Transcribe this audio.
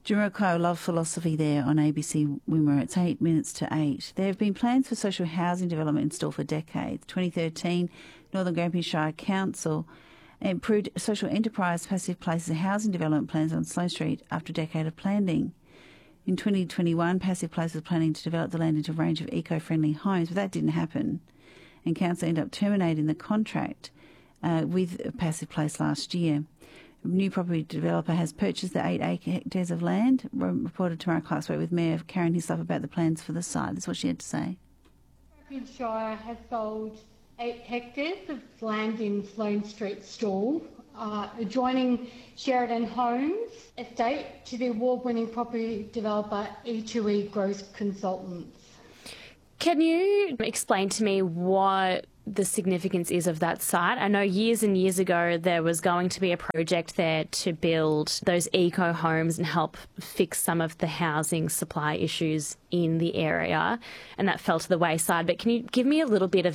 Jamiroquai Love Philosophy there on ABC Wimmera. It's 8 minutes to 8. There have been plans for social housing development installed for decades. 2013, Northern Grampians Shire Council approved social enterprise passive places housing development plans on Sloane Street after a decade of planning. In 2021, Passive Place was planning to develop the land into a range of eco-friendly homes, but that didn't happen. And Council ended up terminating the contract with Passive Place last year. A new property developer has purchased the 8 hectares of land. Reported Tamara Clark spoke with Mayor Karen Hislop about the plans for the site. That's what she had to say. Grampians Shire has sold 8 hectares of land in Sloane Street, Stawell, adjoining Sheridan Homes estate to the award-winning property developer E2E Growth Consultants. Can you explain to me what the significance is of that site? I know years and years ago there was going to be a project there to build those eco homes and help fix some of the housing supply issues in the area, and that fell to the wayside. But can you give me a little bit of